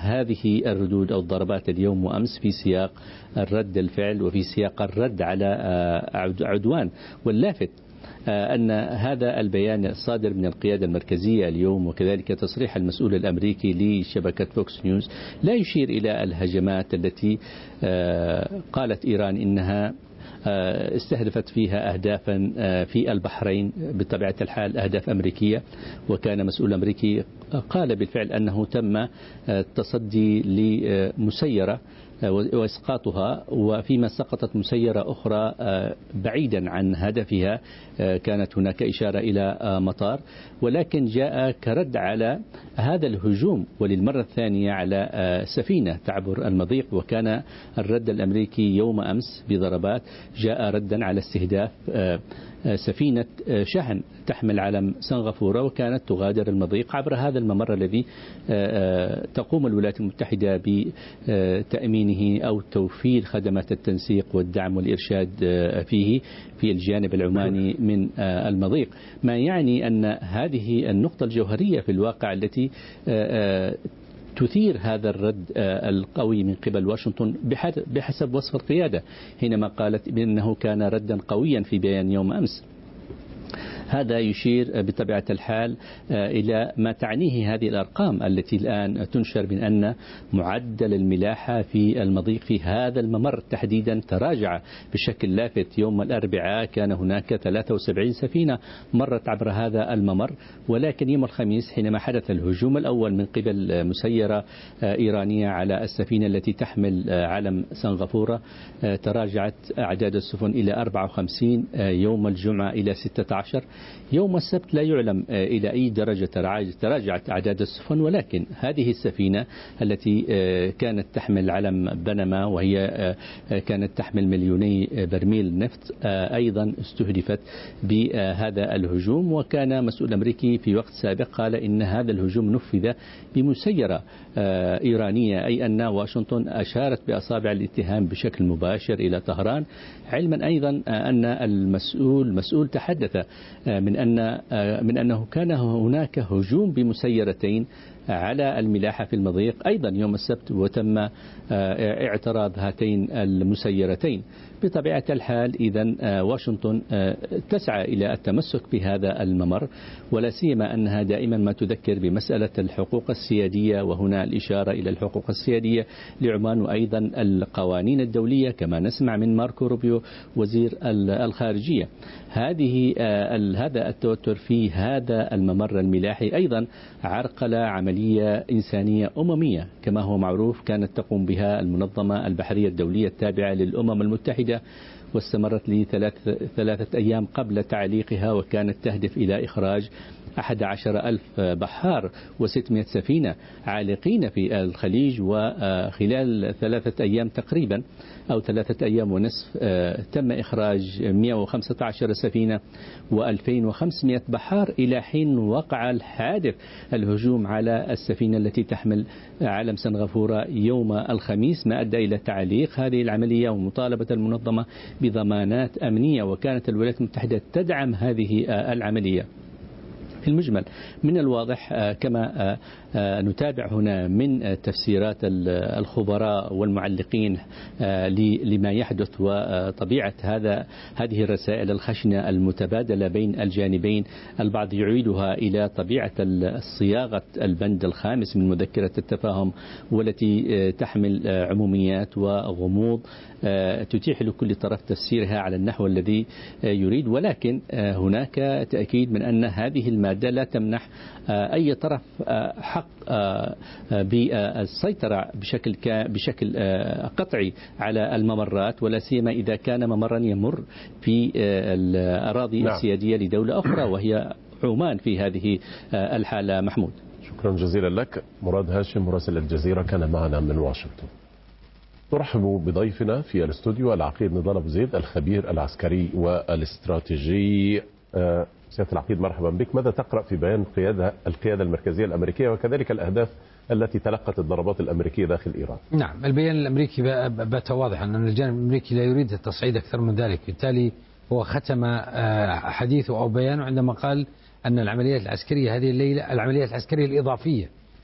هذه الردود أو الضربات اليوم وأمس في سياق الرد الفعل وفي سياق الرد على عدوان. واللافت أن هذا البيان الصادر من القيادة المركزية اليوم وكذلك تصريح المسؤول الأمريكي لشبكة فوكس نيوز لا يشير إلى الهجمات التي قالت إيران إنها استهدفت فيها أهدافا في البحرين بطبيعة الحال أهداف أمريكية. وكان مسؤول أمريكي قال بالفعل أنه تم التصدي لمسيرة وإسقاطها، وفيما سقطت مسيرة أخرى بعيدا عن هدفها كانت هناك إشارة إلى مطار، ولكن جاء كرد على هذا الهجوم وللمرة الثانية على سفينة تعبر المضيق. وكان الرد الأمريكي يوم أمس بضربات جاء ردا على استهداف سفينة شحن تحمل علم سنغافورة وكانت تغادر المضيق عبر هذا الممر الذي تقوم الولايات المتحدة بتأمينه أو توفير خدمات التنسيق والدعم والإرشاد فيه في الجانب العماني من المضيق. ما يعني أن هذه النقطة الجوهرية في الواقع التي تثير هذا الرد القوي من قبل واشنطن بحسب وصف القيادة حينما قالت بأنه كان ردا قويا في بيان يوم أمس. هذا يشير بطبيعة الحال إلى ما تعنيه هذه الأرقام التي الآن تنشر من أن معدل الملاحة في المضيق في هذا الممر تحديدا تراجع بشكل لافت. يوم الأربعاء كان هناك 73 سفينة مرت عبر هذا الممر، ولكن يوم الخميس حينما حدث الهجوم الأول من قبل مسيرة إيرانية على السفينة التي تحمل علم سنغافورة تراجعت أعداد السفن إلى 54، يوم الجمعة إلى 16، يوم السبت لا يعلم إلى أي درجة تراجعت أعداد السفن. ولكن هذه السفينة التي كانت تحمل علم بنما وهي كانت تحمل مليوني برميل نفط أيضا استهدفت بهذا الهجوم. وكان مسؤول أمريكي في وقت سابق قال إن هذا الهجوم نفذ بمسيرة إيرانية، أي أن واشنطن أشارت بأصابع الاتهام بشكل مباشر إلى طهران، علما أيضا أن المسؤول تحدث من أنه كان هناك هجوم بمسيرتين على الملاحة في المضيق أيضا يوم السبت وتم اعتراض هاتين المسيرتين. بطبيعة الحال إذن واشنطن تسعى إلى التمسك بهذا الممر، ولا سيما أنها دائما ما تذكر بمسألة الحقوق السيادية، وهنا الإشارة إلى الحقوق السيادية لعمان وأيضا القوانين الدولية كما نسمع من ماركو روبيو وزير الخارجية. هذا التوتر في هذا الممر الملاحي أيضا عرقل عملية إنسانية أممية كما هو معروف كانت تقوم بها المنظمة البحرية الدولية التابعة للأمم المتحدة، واستمرت ل3 أيام قبل تعليقها، وكانت تهدف إلى إخراج 11,000 بحار و600 سفينة عالقين في الخليج. وخلال 3 أيام تقريبا أو 3 أيام ونصف تم إخراج 115 سفينة و2500 بحار إلى حين وقع الحادث الهجوم على السفينة التي تحمل علم سنغافورة يوم الخميس، ما أدى إلى تعليق هذه العملية ومطالبة المنظمة بضمانات أمنية، وكانت الولايات المتحدة تدعم هذه العملية. في المجمل من الواضح كما نتابع هنا من تفسيرات الخبراء والمعلقين لما يحدث وطبيعة هذه الرسائل الخشنة المتبادلة بين الجانبين، البعض يعيدها إلى طبيعة صياغة البند الخامس من مذكرة التفاهم، والتي تحمل عموميات وغموض تتيح لكل طرف تفسيرها على النحو الذي يريد. ولكن هناك تأكيد من أن هذه المادة لا تمنح أي طرف حق بالسيطرة بشكل قطعي على الممرات، ولا سيما إذا كان ممرا يمر في الأراضي السيادية لدولة أخرى وهي عمان في هذه الحالة. محمود، شكرا جزيلا لك. مراد هاشم مراسل الجزيرة كان معنا من واشنطن. نرحب بضيفنا في الاستوديو العقيد نضال أبو زيد الخبير العسكري والاستراتيجي. سيادة العقيد مرحبا بك. ماذا تقرأ في بيان القيادة المركزية الأمريكية وكذلك الأهداف التي تلقت الضربات الأمريكية داخل إيران؟ نعم، البيان الأمريكي بات واضحا أن الجانب الأمريكي لا يريد التصعيد أكثر من ذلك، بالتالي هو ختم حديثه أو بيانه عندما قال أن العمليات العسكرية هذه الليلة العمليات العسكرية الإضافية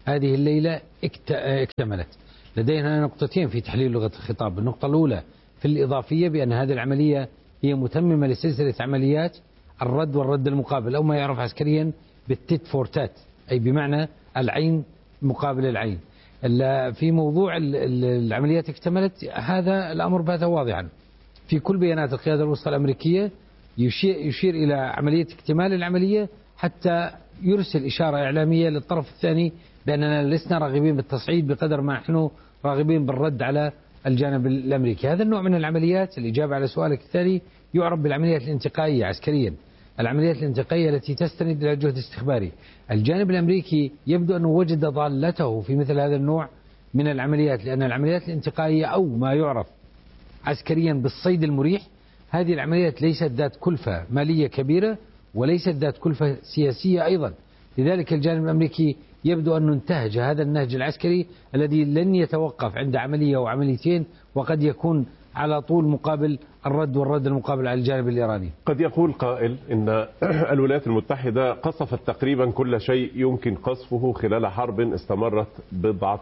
هذه الليلة اكتملت. لدينا نقطتين في تحليل لغة الخطاب. النقطة الأولى في الإضافية بأن هذه العملية هي متممة لسلسلة عمليات الرد والرد المقابل، أو ما يعرف عسكريا بالتيت فور تات، أي بمعنى العين مقابل العين. في موضوع العمليات اكتملت، هذا الأمر بات واضحا في كل بيانات القيادة الوسطى الأمريكية، يشير إلى عملية اكتمال العملية حتى يرسل إشارة إعلامية للطرف الثاني بأننا لسنا راغبين بالتصعيد بقدر ما نحن راغبين بالرد على الجانب الأمريكي. هذا النوع من العمليات، الإجابة على سؤالك الثاني، يعرف بالعمليات الانتقائية عسكريا. العمليات الانتقائية التي تستند إلى جهد استخباري. الجانب الأمريكي يبدو أنه وجد ضالته في مثل هذا النوع من العمليات، لأن العمليات الانتقائية أو ما يعرف عسكريا بالصيد المريح، هذه العمليات ليست ذات كلفة مالية كبيرة وليست ذات كلفة سياسية أيضا. لذلك الجانب الأمريكي يبدو أنه انتهج هذا النهج العسكري الذي لن يتوقف عند عملية أو عمليتين، وقد يكون على طول مقابل الرد والرد المقابل على الجانب الإيراني. قد يقول قائل إن الولايات المتحدة قصفت تقريبا كل شيء يمكن قصفه خلال حرب استمرت بضعة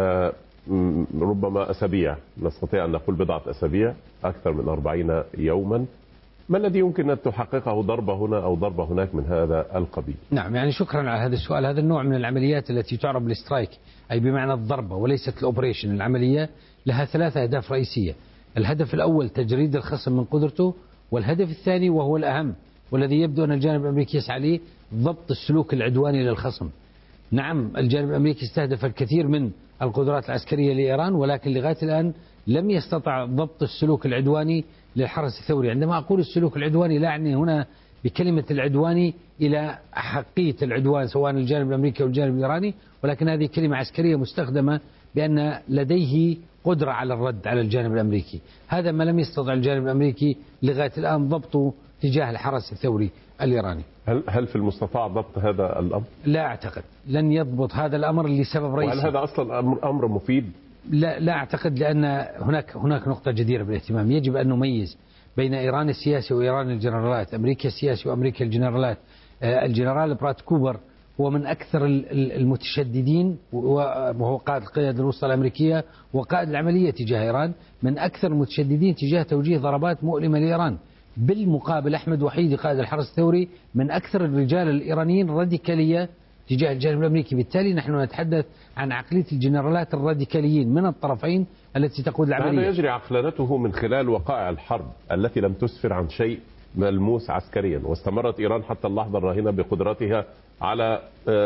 ربما أسابيع، نستطيع أن نقول بضعة أسابيع، أكثر من 40 يوما. ما الذي يمكن أن تحققه ضربة هنا أو ضربة هناك من هذا القبيل؟ نعم، يعني شكرا على هذا السؤال. هذا النوع من العمليات التي تعرف بالسترايك، أي بمعنى الضربة وليست الأوبريشن. العملية لها 3 أهداف رئيسية. الهدف الأول تجريد الخصم من قدرته، والهدف الثاني وهو الأهم والذي يبدو أن الجانب الأمريكي يسعى له، ضبط السلوك العدواني للخصم. نعم، الجانب الأمريكي استهدف الكثير من القدرات العسكرية لإيران، ولكن لغاية الآن لم يستطع ضبط السلوك العدواني للحرس الثوري. عندما أقول السلوك العدواني لا أعني هنا بكلمة العدواني إلى حقية العدوان سواء الجانب الأمريكي أو الجانب الإيراني، ولكن هذه كلمة عسكرية مستخدمة بأن لديه قدرة على الرد على الجانب الأمريكي. هذا ما لم يستطع الجانب الأمريكي لغاية الآن ضبطه تجاه الحرس الثوري الإيراني. هل في المستطاع ضبط هذا الأمر؟ لا أعتقد، لن يضبط هذا الأمر لسبب رئيسي. وهل هذا أصلا أمر مفيد؟ لا أعتقد، لأن هناك نقطة جديرة بالاهتمام. يجب أن نميز بين إيران السياسي وإيران الجنرالات. أمريكا السياسي وأمريكا الجنرالات. الجنرال برات كوبر هو من أكثر المتشددين، وهو قائد القيادة الوسطى الأمريكية وقائد العملية تجاه إيران، من أكثر المتشددين تجاه توجيه ضربات مؤلمة لإيران. بالمقابل أحمد وحيدي قائد الحرس الثوري من أكثر الرجال الإيرانيين راديكالية تجاه الجانب الأمريكي. بالتالي نحن نتحدث عن عقلية الجنرالات الراديكاليين من الطرفين التي تقود العملية. هذا يجري عقلانته من خلال وقائع الحرب التي لم تسفر عن شيء ملموس عسكريا، واستمرت إيران حتى اللحظة الراهنة بقدرتها على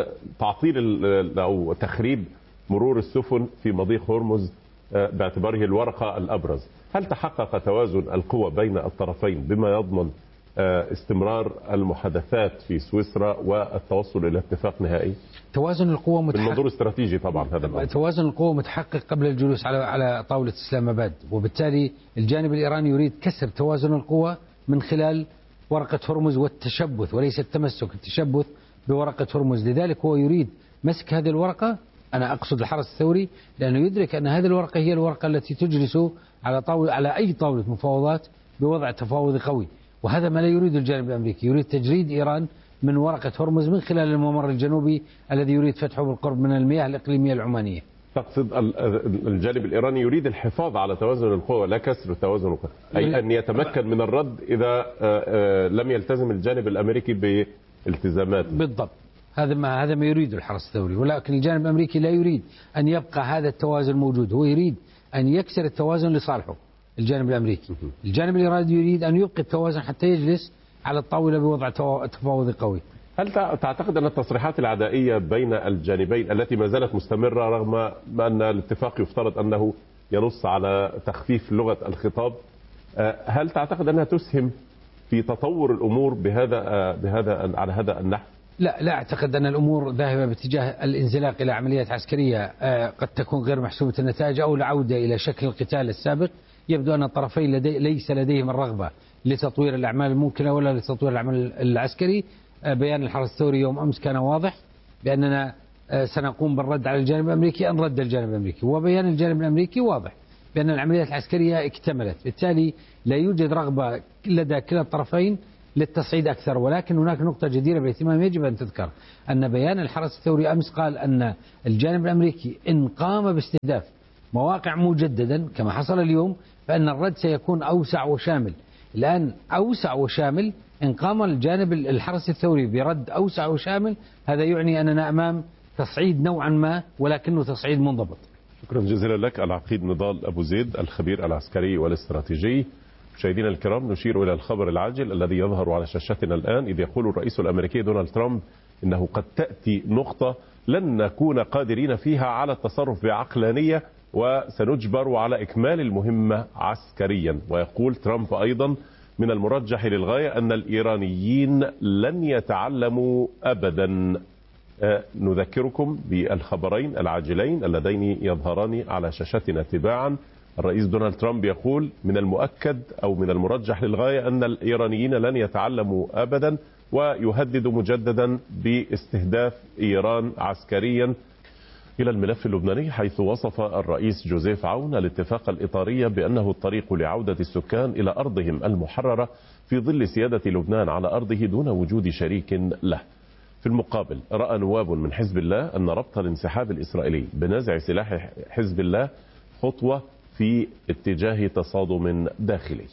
تعطيل أو تخريب مرور السفن في مضيق هرمز باعتباره الورقة الأبرز. هل تحقق توازن القوى بين الطرفين بما يضمن استمرار المحادثات في سويسرا والتوصل إلى اتفاق نهائي؟ توازن القوى متحقق بالمنظور الاستراتيجي طبعا. هذا توازن القوى متحقق قبل الجلوس على طاولة إسلام آباد، وبالتالي الجانب الإيراني يريد كسر توازن القوى من خلال ورقة هرمز والتشبث وليس التمسك، التشبث بورقة هرمز. لذلك هو يريد مسك هذه الورقة، أنا أقصد الحرس الثوري، لأنه يدرك أن هذه الورقة هي الورقة التي تجلس على أي طاولة مفاوضات بوضع تفاوضي قوي. وهذا ما لا يريد الجانب الأمريكي. يريد تجريد إيران من ورقة هرمز من خلال الممر الجنوبي الذي يريد فتحه بالقرب من المياه الإقليمية العمانية. تقصد الجانب الإيراني يريد الحفاظ على توازن القوى لا كسر توازن القوى، أي أن يتمكن من الرد إذا لم يلتزم الجانب الأمريكي بالتزامات. بالضبط، هذا ما يريد الحرس الثوري، ولكن الجانب الأمريكي لا يريد أن يبقى هذا التوازن موجود، هو يريد أن يكسر التوازن لصالحه. الجانب الأمريكي. الجانب الإيراني يريد أن يبقي التوازن حتى يجلس على الطاولة بوضع تفاوضي قوي. هل تعتقد أن التصريحات العدائية بين الجانبين التي ما زالت مستمرة رغم أن الاتفاق يفترض أنه ينص على تخفيف لغة الخطاب، هل تعتقد أنها تسهم في تطور الأمور على هذا النحو؟ لا أعتقد أن الأمور ذاهبة باتجاه الانزلاق إلى عمليات عسكرية قد تكون غير محسومة النتائج أو العودة إلى شكل القتال السابق. يبدو أن الطرفين ليس لديهم الرغبة لتطوير الأعمال الممكنة ولا لتطوير العمل العسكري. بيان الحرس الثوري يوم أمس كان واضح بأننا سنقوم بالرد على الجانب الأمريكي أن رد الجانب الأمريكي، وبيان الجانب الأمريكي واضح بأن العمليات العسكرية اكتملت. بالتالي لا يوجد رغبة لدى كلا الطرفين للتصعيد أكثر. ولكن هناك نقطة جديرة بالاهتمام يجب أن تذكر، أن بيان الحرس الثوري أمس قال أن الجانب الأمريكي إن قام باستهداف مواقع مجددا كما حصل اليوم فإن الرد سيكون أوسع وشامل. الآن أوسع وشامل، إن قام الجانب الحرس الثوري برد أوسع وشامل هذا يعني أننا أمام تصعيد نوعا ما، ولكنه تصعيد منضبط. شكرا جزيلا لك العقيد نضال أبو زيد الخبير العسكري والاستراتيجي. مشاهدينا الكرام، نشير إلى الخبر العاجل الذي يظهر على شاشتنا الآن، إذ يقول الرئيس الأمريكي دونالد ترامب إنه قد تأتي نقطة لن نكون قادرين فيها على التصرف بعقلانية وسنجبر على إكمال المهمة عسكريا. ويقول ترامب أيضا من المرجح للغاية أن الإيرانيين لن يتعلموا أبدا. نذكركم بالخبرين العاجلين اللذين يظهران على شاشتنا تباعا. الرئيس دونالد ترامب يقول من المؤكد أو من المرجح للغاية أن الإيرانيين لن يتعلموا أبدا، ويهدد مجددا باستهداف إيران عسكريا. إلى الملف اللبناني، حيث وصف الرئيس جوزيف عون الاتفاق الإطاري بأنه الطريق لعودة السكان إلى أرضهم المحررة في ظل سيادة لبنان على أرضه دون وجود شريك له. في المقابل، رأى نواب من حزب الله أن ربط الانسحاب الإسرائيلي بنزع سلاح حزب الله خطوة في اتجاه تصادم داخلي.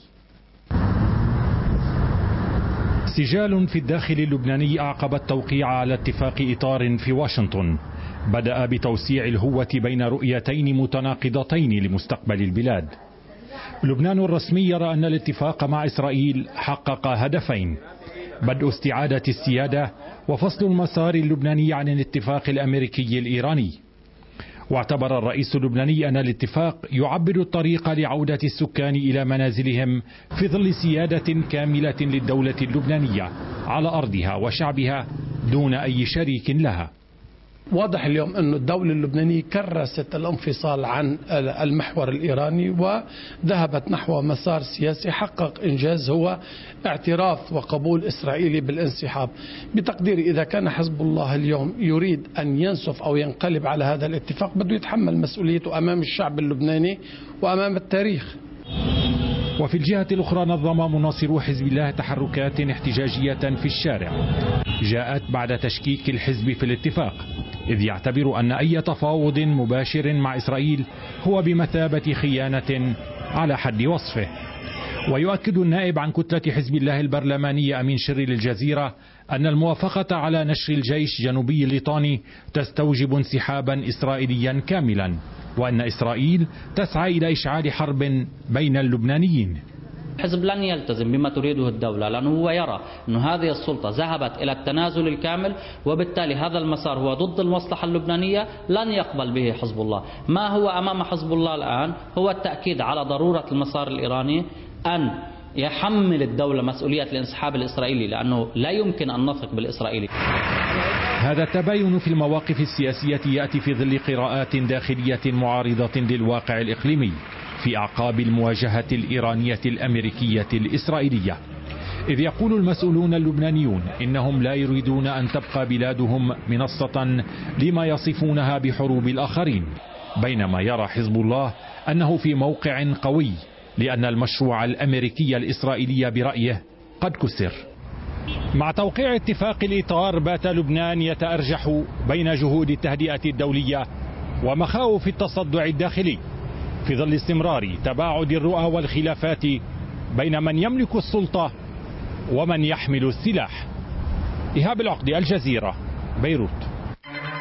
سجال في الداخل اللبناني أعقب التوقيع على اتفاق إطار في واشنطن بدأ بتوسيع الهوة بين رؤيتين متناقضتين لمستقبل البلاد. لبنان الرسمي يرى أن الاتفاق مع إسرائيل حقق هدفين: بدء استعادة السيادة وفصل المسار اللبناني عن الاتفاق الأمريكي الإيراني. واعتبر الرئيس اللبناني أن الاتفاق يعبر الطريق لعودة السكان إلى منازلهم في ظل سيادة كاملة للدولة اللبنانية على أرضها وشعبها دون أي شريك لها. واضح اليوم أن الدولة اللبنانية كرست الانفصال عن المحور الإيراني وذهبت نحو مسار سياسي حقق إنجاز هو اعتراف وقبول إسرائيلي بالانسحاب. بتقديري إذا كان حزب الله اليوم يريد أن ينسف أو ينقلب على هذا الاتفاق بده يتحمل مسؤوليته أمام الشعب اللبناني وأمام التاريخ. وفي الجهة الأخرى نظم مناصرو حزب الله تحركات احتجاجية في الشارع جاءت بعد تشكيك الحزب في الاتفاق، إذ يعتبر أن أي تفاوض مباشر مع إسرائيل هو بمثابة خيانة على حد وصفه. ويؤكد النائب عن كتلة حزب الله البرلماني أمين شري للجزيرة أن الموافقة على نشر الجيش جنوبي الليطاني تستوجب انسحابا إسرائيليا كاملا، وأن إسرائيل تسعى إلى إشعال حرب بين اللبنانيين. الحزب لن يلتزم بما تريده الدولة، لأنه هو يرى أن هذه السلطة ذهبت إلى التنازل الكامل، وبالتالي هذا المسار هو ضد المصلحة اللبنانية، لن يقبل به حزب الله. ما هو أمام حزب الله الآن هو التأكيد على ضرورة المسار الإيراني أن يحمل الدولة مسؤولية الانسحاب الإسرائيلي، لأنه لا يمكن أن نثق بالإسرائيلي. هذا التباين في المواقف السياسية يأتي في ظل قراءات داخلية معارضة للواقع الإقليمي في أعقاب المواجهة الإيرانية الأمريكية الإسرائيلية، إذ يقول المسؤولون اللبنانيون إنهم لا يريدون أن تبقى بلادهم منصة لما يصفونها بحروب الآخرين، بينما يرى حزب الله أنه في موقع قوي لأن المشروع الأمريكي الإسرائيلي برأيه قد كسر. مع توقيع اتفاق الإطار بات لبنان يتأرجح بين جهود التهدئة الدولية ومخاوف التصدع الداخلي في ظل استمرار تباعد الرؤى والخلافات بين من يملك السلطة ومن يحمل السلاح. إيهاب العقدي، الجزيرة، بيروت.